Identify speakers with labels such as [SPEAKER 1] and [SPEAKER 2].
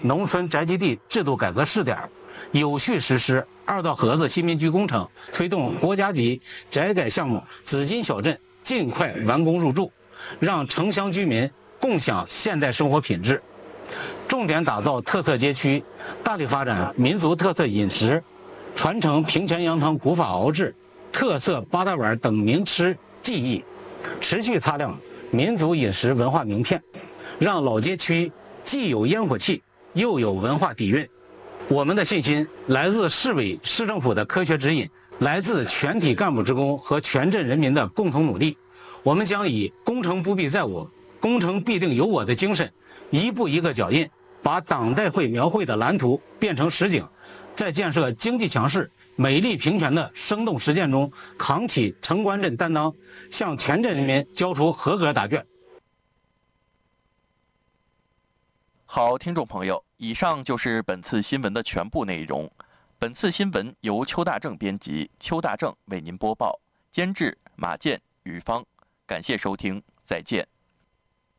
[SPEAKER 1] 农村宅基地制度改革试点，有序实施2道河子新民居工程，推动国家级宅改项目紫金小镇尽快完工入住，让城乡居民共享现代生活品质。重点打造特色街区，大力发展民族特色饮食，传承平泉羊汤古法熬制、特色八大碗等名吃技艺，持续擦亮民族饮食文化名片，让老街区既有烟火气，又有文化底蕴。我们的信心来自市委市政府的科学指引，来自全体干部职工和全镇人民的共同努力。我们将以工程不必在我，工程必定有我的精神，一步一个脚印，把党代会描绘的蓝图变成实景，在建设经济强势、美丽平泉的生动实践中，扛起城关镇担当，向全镇人民交出合格答卷。
[SPEAKER 2] 好，听众朋友，以上就是本次新闻的全部内容。本次新闻由邱大正编辑，邱大正为您播报，监制马健、于芳。感谢收听，再见。